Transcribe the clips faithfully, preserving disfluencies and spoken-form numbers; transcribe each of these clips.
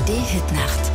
D-Hit-Nacht.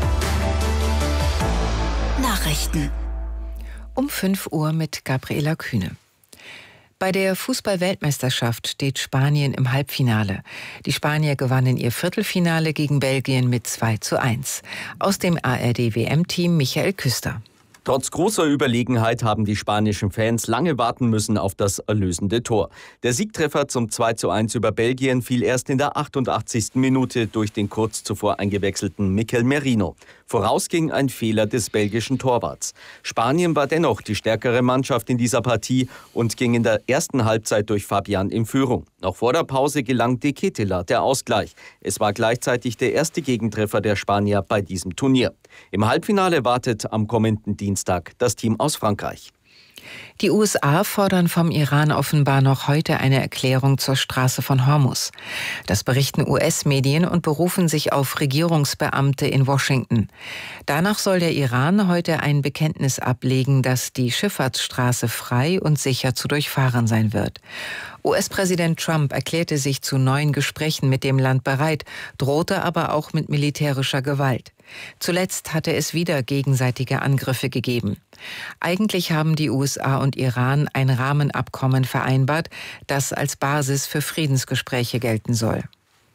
Nachrichten. Um fünf Uhr mit Gabriela Kühne. Bei der Fußball-Weltmeisterschaft steht Spanien im Halbfinale. Die Spanier gewannen ihr Viertelfinale gegen Belgien mit zwei zu eins. Aus dem A R D-W M-Team Michael Küster. Trotz großer Überlegenheit haben die spanischen Fans lange warten müssen auf das erlösende Tor. Der Siegtreffer zum zwei zu eins über Belgien fiel erst in der achtundachtzigsten Minute durch den kurz zuvor eingewechselten Mikel Merino. Voraus ging ein Fehler des belgischen Torwarts. Spanien war dennoch die stärkere Mannschaft in dieser Partie und ging in der ersten Halbzeit durch Fabian in Führung. Noch vor der Pause gelang De Ketelaere der Ausgleich. Es war gleichzeitig der erste Gegentreffer der Spanier bei diesem Turnier. Im Halbfinale wartet am kommenden Dienstag das Team aus Frankreich. Die U S A fordern vom Iran offenbar noch heute eine Erklärung zur Straße von Hormuz. Das berichten U S-Medien und berufen sich auf Regierungsbeamte in Washington. Danach soll der Iran heute ein Bekenntnis ablegen, dass die Schifffahrtsstraße frei und sicher zu durchfahren sein wird. U S-Präsident Trump erklärte sich zu neuen Gesprächen mit dem Land bereit, drohte aber auch mit militärischer Gewalt. Zuletzt hatte es wieder gegenseitige Angriffe gegeben. Eigentlich haben die U S A und Iran ein Rahmenabkommen vereinbart, das als Basis für Friedensgespräche gelten soll.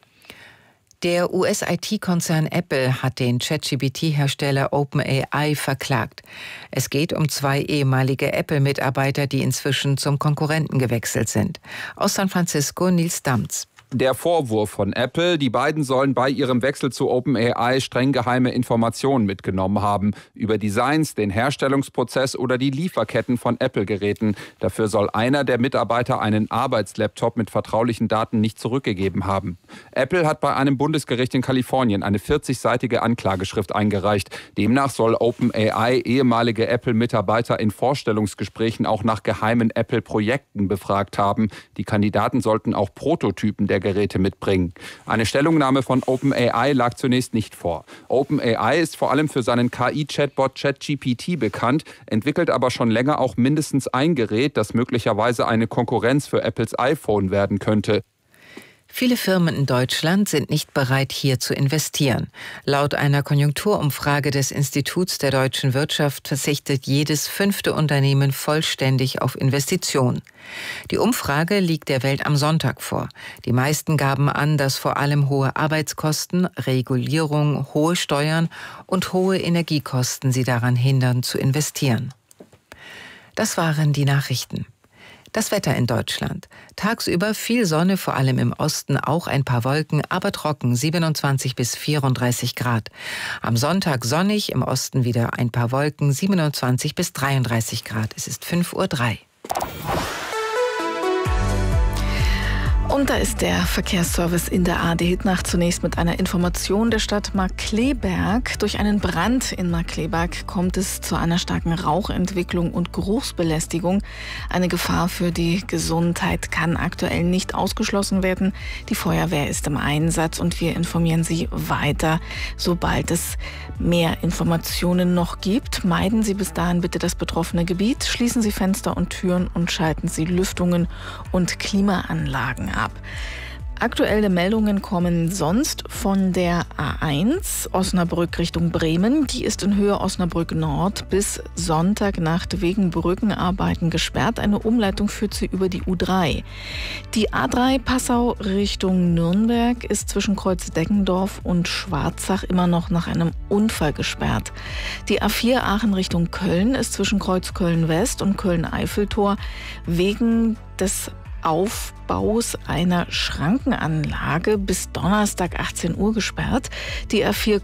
Der U S-I T-Konzern Apple hat den ChatGPT-Hersteller OpenAI verklagt. Es geht um zwei ehemalige Apple-Mitarbeiter, die inzwischen zum Konkurrenten gewechselt sind. Aus San Francisco Nils Damz. Der Vorwurf von Apple, die beiden sollen bei ihrem Wechsel zu OpenAI streng geheime Informationen mitgenommen haben. Über Designs, den Herstellungsprozess oder die Lieferketten von Apple-Geräten. Dafür soll einer der Mitarbeiter einen Arbeitslaptop mit vertraulichen Daten nicht zurückgegeben haben. Apple hat bei einem Bundesgericht in Kalifornien eine vierzigseitige Anklageschrift eingereicht. Demnach soll OpenAI ehemalige Apple-Mitarbeiter in Vorstellungsgesprächen auch nach geheimen Apple-Projekten befragt haben. Die Kandidaten sollten auch Prototypen der Geräte mitbringen. Eine Stellungnahme von OpenAI lag zunächst nicht vor. OpenAI ist vor allem für seinen K I-Chatbot ChatGPT bekannt, entwickelt aber schon länger auch mindestens ein Gerät, das möglicherweise eine Konkurrenz für Apples iPhone werden könnte. Viele Firmen in Deutschland sind nicht bereit, hier zu investieren. Laut einer Konjunkturumfrage des Instituts der deutschen Wirtschaft verzichtet jedes fünfte Unternehmen vollständig auf Investitionen. Die Umfrage liegt der Welt am Sonntag vor. Die meisten gaben an, dass vor allem hohe Arbeitskosten, Regulierung, hohe Steuern und hohe Energiekosten sie daran hindern, zu investieren. Das waren die Nachrichten. Das Wetter in Deutschland. Tagsüber viel Sonne, vor allem im Osten, auch ein paar Wolken, aber trocken, siebenundzwanzig bis vierunddreißig Grad. Am Sonntag sonnig, im Osten wieder ein paar Wolken, siebenundzwanzig bis dreiunddreißig Grad. Es ist fünf Uhr drei. Und da ist der Verkehrsservice in der A R D-Hit-Nacht zunächst mit einer Information der Stadt Markkleeberg. Durch einen Brand in Markkleeberg kommt es zu einer starken Rauchentwicklung und Geruchsbelästigung. Eine Gefahr für die Gesundheit kann aktuell nicht ausgeschlossen werden. Die Feuerwehr ist im Einsatz und wir informieren Sie weiter, sobald es mehr Informationen noch gibt. Meiden Sie bis dahin bitte das betroffene Gebiet, schließen Sie Fenster und Türen und schalten Sie Lüftungen und Klimaanlagen ab. Aktuelle Meldungen kommen sonst von der A eins Osnabrück Richtung Bremen. Die ist in Höhe Osnabrück Nord bis Sonntagnacht wegen Brückenarbeiten gesperrt. Eine Umleitung führt sie über die U drei. Die A drei Passau Richtung Nürnberg ist zwischen Kreuz Deggendorf und Schwarzach immer noch nach einem Unfall gesperrt. Die A vier Aachen Richtung Köln ist zwischen Kreuz Köln West und Köln-Eiffeltor wegen des Aufbaus einer Schrankenanlage bis Donnerstag achtzehn Uhr gesperrt. Die A vier